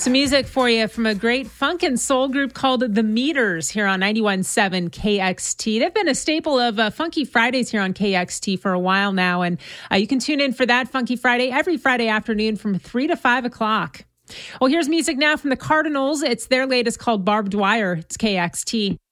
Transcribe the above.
Some music for you from a great funk and soul group called The Meters here on 91.7 KXT. They've been a staple of Funky Fridays here on KXT for a while now, and you can tune in for that Funky Friday every Friday afternoon from 3 to 5 o'clock. Well, here's music now from the Cardinals. It's their latest called Barbed Wire. It's KXT.